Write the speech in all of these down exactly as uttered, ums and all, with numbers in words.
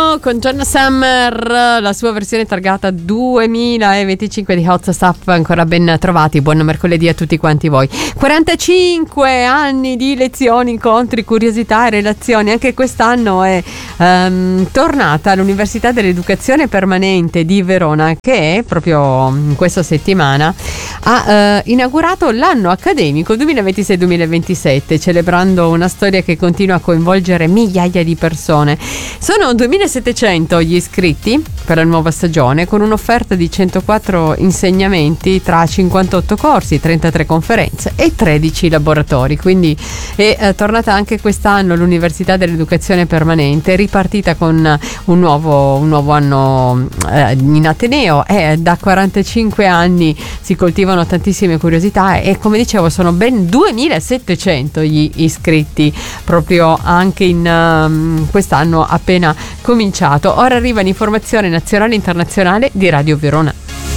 Verona con John Summer, la sua versione targata duemilaventicinque di Hot Stuff. Ancora ben trovati, buon mercoledì a tutti quanti voi. quarantacinque anni di lezioni, incontri, curiosità e relazioni. Anche quest'anno è um, tornata all'Università dell'Educazione Permanente di Verona, che proprio in questa settimana ha uh, inaugurato l'anno accademico duemilaventisei duemilaventisette, celebrando una storia che continua a coinvolgere migliaia di persone. Sono duemilasettecento gli iscritti per la nuova stagione, con un'offerta di centoquattro insegnamenti tra cinquantotto corsi, trentatré conferenze e tredici laboratori. Quindi è eh, tornata anche quest'anno l'Università dell'Educazione Permanente, ripartita con un nuovo, un nuovo anno eh, in Ateneo, e da quarantacinque anni si coltivano tantissime curiosità e, come dicevo, sono ben duemilasettecento gli iscritti proprio anche in um, quest'anno appena cominciato. Ora arriva l'informazione nazionale e internazionale di Radio Verona.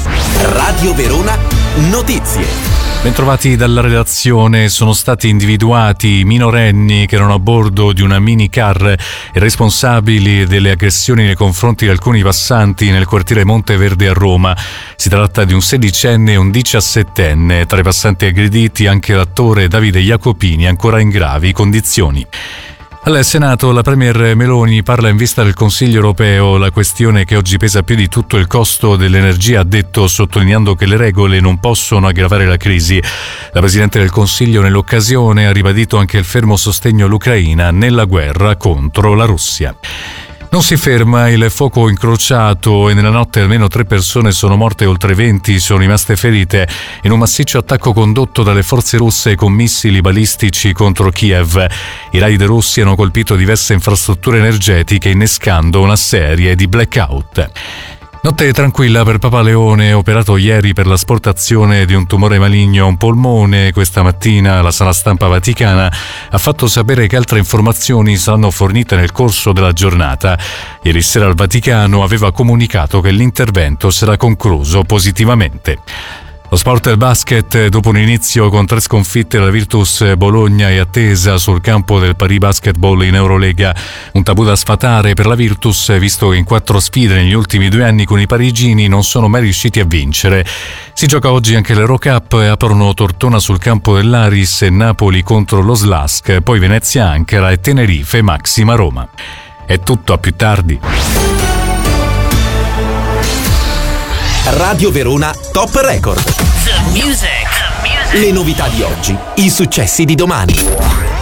Radio Verona Notizie. Bentrovati dalla redazione. Sono stati individuati i minorenni che erano a bordo di una minicar e responsabili delle aggressioni nei confronti di alcuni passanti nel quartiere Monteverde a Roma. Si tratta di un sedicenne e un diciassettenne. Tra i passanti aggrediti anche l'attore Davide Jacopini, ancora in gravi condizioni. Al Senato la Premier Meloni parla in vista del Consiglio europeo. La questione che oggi pesa più di tutto è il costo dell'energia, ha detto, sottolineando che le regole non possono aggravare la crisi. La Presidente del Consiglio nell'occasione ha ribadito anche il fermo sostegno all'Ucraina nella guerra contro la Russia. Non si ferma il fuoco incrociato e nella notte almeno tre persone sono morte e oltre venti sono rimaste ferite in un massiccio attacco condotto dalle forze russe con missili balistici contro Kiev. I raid russi hanno colpito diverse infrastrutture energetiche, innescando una serie di blackout. Notte tranquilla per Papa Leone, operato ieri per l'asportazione di un tumore maligno a un polmone. Questa mattina la sala stampa vaticana ha fatto sapere che altre informazioni saranno fornite nel corso della giornata. Ieri sera il Vaticano aveva comunicato che l'intervento sarà concluso positivamente. Lo sport del basket, dopo un inizio con tre sconfitte, la Virtus Bologna è attesa sul campo del Paris Basketball in Eurolega. Un tabù da sfatare per la Virtus, visto che in quattro sfide negli ultimi due anni con i parigini non sono mai riusciti a vincere. Si gioca oggi anche l'Eurocup e aprono Tortona sul campo dell'Aris e Napoli contro lo Slask, poi Venezia Ankara e Tenerife Maxima Roma. È tutto, a più tardi. Radio Verona Top Record. The music. The music. Le novità di oggi, i successi di domani.